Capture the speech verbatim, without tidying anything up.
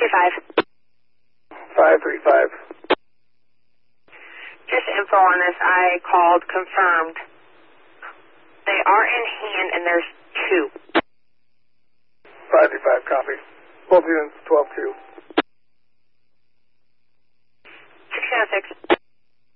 two five. five three five. Just info on this. I called, confirmed. They are in hand, and there's two. five three five, copy. Both units, twelve two. sixteen oh six.